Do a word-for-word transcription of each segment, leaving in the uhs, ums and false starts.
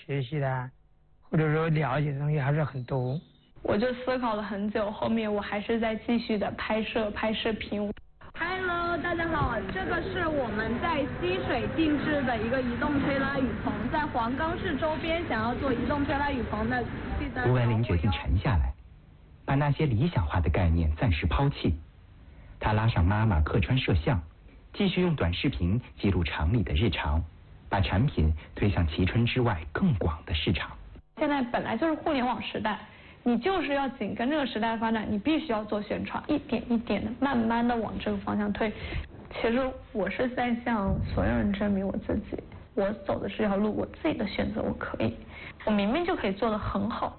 学习的，或者说了解的东西还是很多。 我就思考了很久，后面我还是在继续的拍摄拍视频。 Hello， 大家好，这个是我们在溪水定制的一个移动推拉雨棚，在黄冈市周边想要做移动推拉雨棚的，记得。 胡文林决定沉下来，把那些理想化的概念暂时抛弃。他拉上妈妈客串摄像，继续用短视频记录厂里的日常，把产品推向蕲春之外更广的市场。 现在本来就是互联网时代，你就是要紧跟这个时代发展，你必须要做宣传，一点一点的慢慢的往这个方向推。其实我是在向所有人证明我自己，我走的这条路，我自己的选择我可以，我明明就可以做得很好。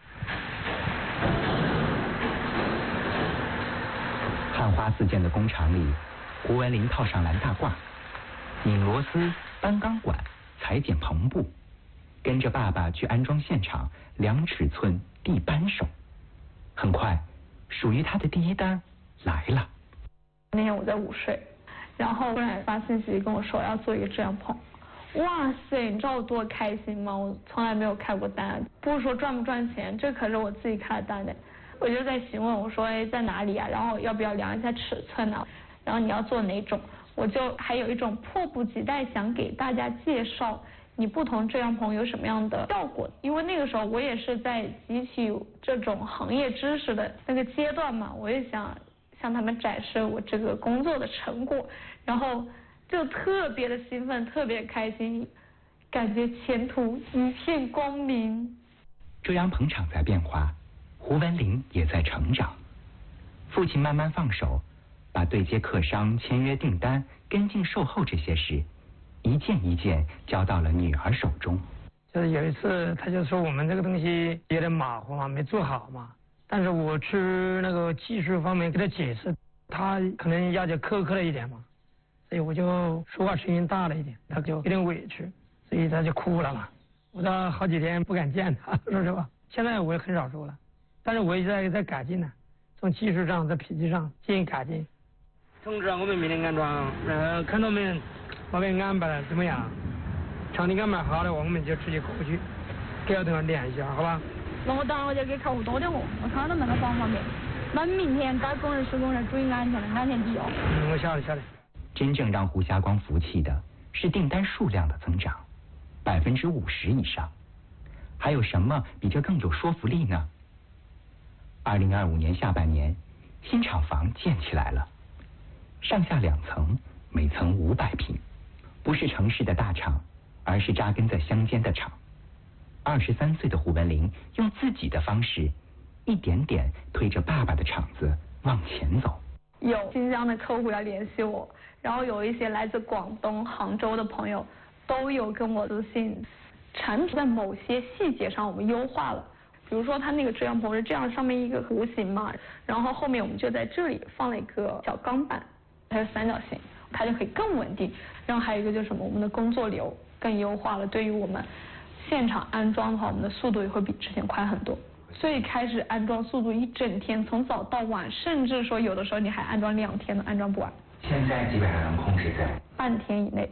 汉花四溅的工厂里，胡文林套上蓝大褂，拧螺丝、搬钢管、裁剪棚布，跟着爸爸去安装现场量尺寸、递扳手。很快，属于他的第一单来了。 那天我在午睡，然后突然发信息跟我说要做一个遮阳棚。哇塞，你知道我多开心吗？我从来没有开过单，不是说赚不赚钱，这可是我自己开的单的。我就在询问我说，哎，在哪里啊？然后要不要量一下尺寸呢？然后你要做哪种？我就还有一种迫不及待想给大家介绍你不同遮阳棚有什么样的效果，因为那个时候我也是在汲取这种行业知识的那个阶段嘛，我也想向他们展示我这个工作的成果，然后就特别的兴奋，特别开心，感觉前途一片光明。 遮阳棚厂在变化，胡文林也在成长。父亲慢慢放手，把对接客商、签约订单、跟进售后这些事一件一件交到了女儿手中。 就是有一次他就说我们这个东西有点马虎嘛，没做好嘛，但是我去那个技术方面给他解释，他可能要求苛刻了一点嘛，所以我就说话声音大了一点，他就有点委屈，所以他就哭了嘛。我到好几天不敢见他，说实话。现在我也很少说了，但是我也在在改进呢，从技术上在脾气上进行改进。 通知我们明天安装，然后看到没我给安排了怎么样？场地安排好了，我们就直接过去，给他联系一下，好吧？ 那我当然我就给客户多点货，我看到那个方方面。那明天该工人施工人注意安全的，安全第一哦。 嗯，我晓得晓得。 真正让胡霞光服气的是订单数量的增长，百分之五十以上。还有什么比这更有说服力呢？二零二五年下半年，新厂房建起来了，上下两层，每层五百平，不是城市的大厂，而是扎根在乡间的厂。二十三岁的胡文林用自己的方式，一点点推着爸爸的厂子往前走。 有新疆的客户要联系我，然后有一些来自广东、杭州的朋友都有跟我私信，产品在某些细节上我们优化了。比如说它那个遮阳棚是这样，上面一个弧形嘛，然后后面我们就在这里放了一个小钢板，它是三角形，它就可以更稳定。然后还有一个就是什么，我们的工作流更优化了，对于我们现场安装的话，我们的速度也会比之前快很多。最开始安装速度一整天，从早到晚，甚至说有的时候你还安装两天都安装不完。 现在基本上能控制在半天以内。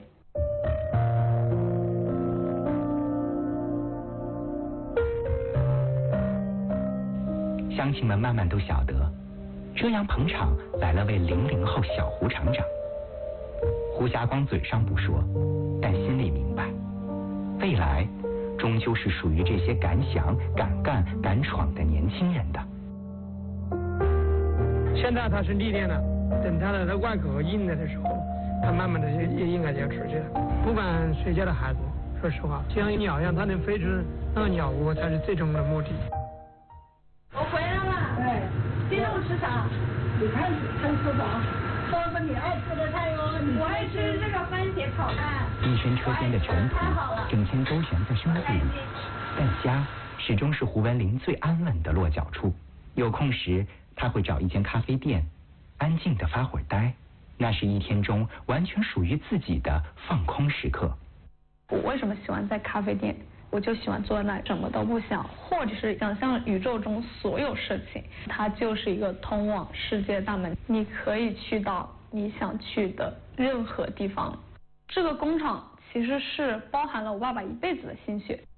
乡亲们慢慢都晓得，遮阳棚厂来了位零零后小胡厂长。胡霞光嘴上不说，但心里明白，未来终究是属于这些敢想、敢干、敢闯的年轻人的。 现在他是历练了，等他的外壳硬了的时候，他慢慢的也应该就要出去了。不管谁家的孩子，说实话，就像鸟一样，它能飞出那个鸟窝才是最终的目的。 我回来了，对，今天我吃啥？你看看吃啥？说说你爱吃的菜哦。我爱吃这个番茄炒蛋。 一身车间的尘土整天周旋在身体里，但家始终是胡文林最安稳的落脚处。有空时，他会找一间咖啡店，安静地发会儿呆，那是一天中完全属于自己的放空时刻。 我为什么喜欢在咖啡店？我就喜欢坐在那里什么都不想，或者是想象宇宙中所有事情，它就是一个通往世界的大门，你可以去到你想去的任何地方。这个工厂其实是包含了我爸爸一辈子的心血。